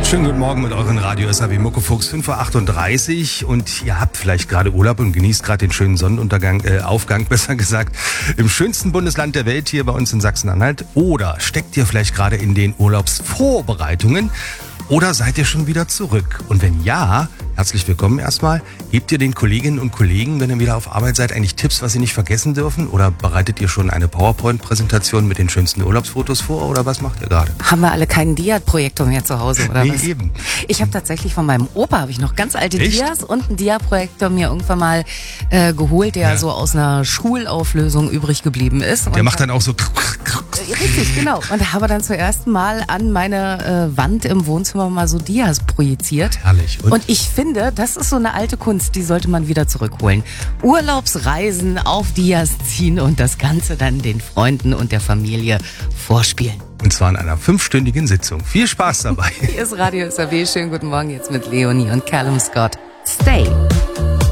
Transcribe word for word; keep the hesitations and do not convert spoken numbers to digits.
Schönen guten Morgen mit euren Radio S A W Muckefuchs, fünf Uhr achtunddreißig und ihr habt vielleicht gerade Urlaub und genießt gerade den schönen Sonnenuntergang, äh, Aufgang besser gesagt, im schönsten Bundesland der Welt hier bei uns in Sachsen-Anhalt. Oder steckt ihr vielleicht gerade in den Urlaubsvorbereitungen oder seid ihr schon wieder zurück? Und wenn ja, herzlich willkommen erstmal. Gebt ihr den Kolleginnen und Kollegen, wenn ihr wieder auf Arbeit seid, eigentlich Tipps, was sie nicht vergessen dürfen? Oder bereitet ihr schon eine PowerPoint-Präsentation mit den schönsten Urlaubsfotos vor? Oder was macht ihr gerade? Haben wir alle keinen Dia-Projektor mehr zu Hause, oder Nee, was? eben. Ich habe tatsächlich von meinem Opa habe ich noch ganz alte Echt? Dias und einen Dia-Projektor mir irgendwann mal äh, geholt, der Ja. so aus einer Schulauflösung übrig geblieben ist. Der und macht dann auch so... Richtig, genau. Und habe dann zuerst mal an meine äh, Wand im Wohnzimmer mal so Dias projiziert. Herrlich. Und? Und ich finde, das ist so eine alte Kunst, die sollte man wieder zurückholen. Urlaubsreisen auf Dias ziehen und das Ganze dann den Freunden und der Familie vorspielen. Und zwar in einer fünfstündigen Sitzung. Viel Spaß dabei. Hier ist Radio S A W. Schönen guten Morgen jetzt mit Leonie und Callum Scott. Stay.